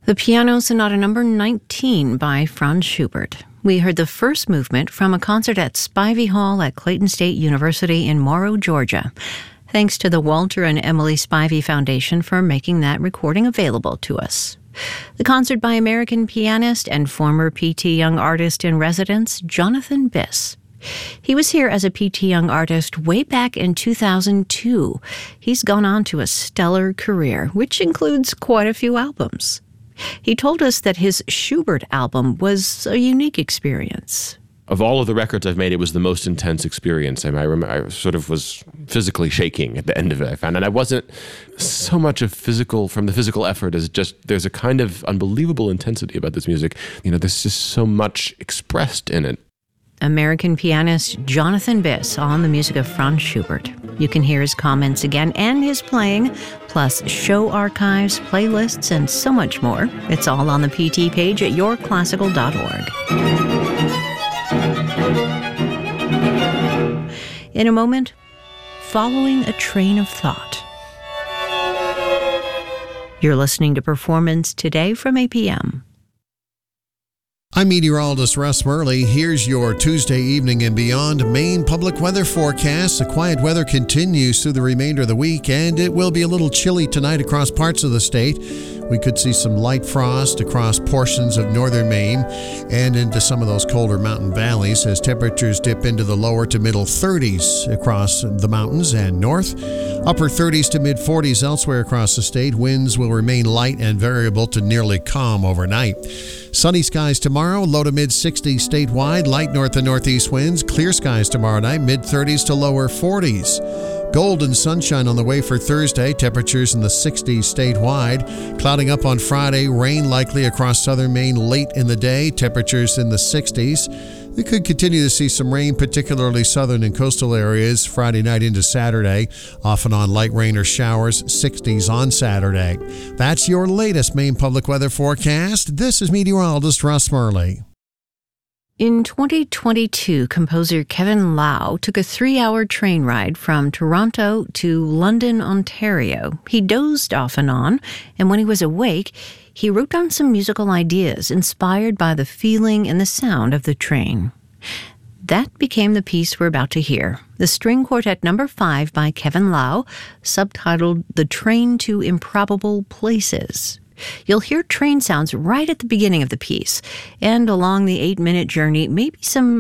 The Piano Sonata number 19 by Franz Schubert. We heard the first movement from a concert at Spivey Hall at Clayton State University in Morrow, Georgia. Thanks to the Walter and Emily Spivey Foundation for making that recording available to us. The concert by American pianist and former P.T. Young artist in residence, Jonathan Biss. He was here as a P.T. Young artist way back in 2002. He's gone on to a stellar career, which includes quite a few albums. He told us that his Schubert album was a unique experience. Of all of the records I've made, it was the most intense experience. I remember I sort of was physically shaking at the end of it, I found. And I wasn't so much from the physical effort as just there's a kind of unbelievable intensity about this music. There's just so much expressed in it. American pianist Jonathan Biss on the music of Franz Schubert. You can hear his comments again and his playing, plus show archives, playlists, and so much more. It's all on the PT page at yourclassical.org. In a moment, following a train of thought. You're listening to Performance Today from APM. I'm meteorologist Russ Murley. Here's your Tuesday evening and beyond Maine public weather forecast. The quiet weather continues through the remainder of the week, and it will be a little chilly tonight across parts of the state. We could see some light frost across portions of northern Maine and into some of those colder mountain valleys as temperatures dip into the lower to middle 30s across the mountains and north. Upper 30s to mid 40s elsewhere across the state. Winds will remain light and variable to nearly calm overnight. Sunny skies tomorrow, low to mid 60s statewide, light north and northeast winds. Clear skies tomorrow night, mid 30s to lower 40s. Golden sunshine on the way for Thursday, temperatures in the 60s statewide. Clouding up on Friday, rain likely across southern Maine late in the day, temperatures in the 60s. We could continue to see some rain, particularly southern and coastal areas, Friday night into Saturday. Off and on light rain or showers, 60s on Saturday. That's your latest Maine public weather forecast. This is meteorologist Russ Murley. In 2022, composer Kevin Lau took a 3-hour train ride from Toronto to London, Ontario. He dozed off and on, and when he was awake, he wrote down some musical ideas inspired by the feeling and the sound of the train. That became the piece we're about to hear, the String Quartet No. 5 by Kevin Lau, subtitled The Train to Improbable Places. You'll hear train sounds right at the beginning of the piece, and along the 8-minute journey, maybe some